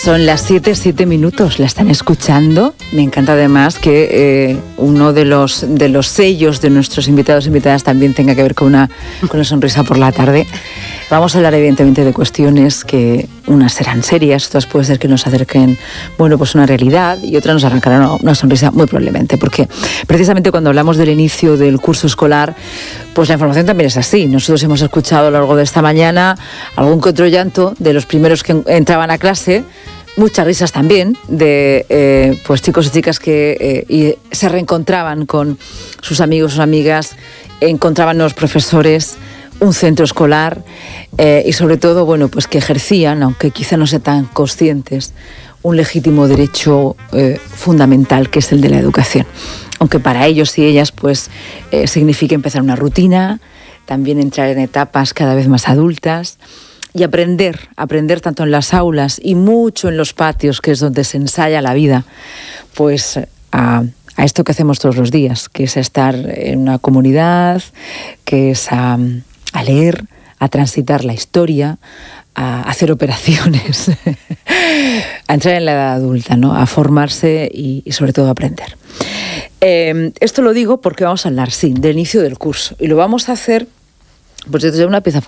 Son las 7:07, la están escuchando. Me encanta además que uno de los sellos de nuestros invitados e invitadas también tenga que ver con una sonrisa por la tarde. Vamos a hablar evidentemente de cuestiones que unas serán serias, otras puede ser que nos acerquen, pues una realidad, y otras nos arrancarán una sonrisa muy probablemente, porque precisamente cuando hablamos del inicio del curso escolar, pues la información también es así. Nosotros hemos escuchado a lo largo de esta mañana algún que otro llanto de los primeros que entraban a clase, muchas risas también de pues chicos y chicas que se reencontraban con sus amigos, sus amigas, encontraban nuevos profesores, un centro escolar y sobre todo, pues que ejercían, aunque quizá no sean tan conscientes, un legítimo derecho fundamental, que es el de la educación. Aunque para ellos y ellas significa empezar una rutina, también entrar en etapas cada vez más adultas y aprender tanto en las aulas y mucho en los patios, que es donde se ensaya la vida, a esto que hacemos todos los días, que es a estar en una comunidad, que es a leer, a transitar la historia, a hacer operaciones, a entrar en la edad adulta, ¿no? A formarse y sobre todo a aprender. Esto lo digo porque vamos a hablar, sí, del inicio del curso, y lo vamos a hacer desde una pieza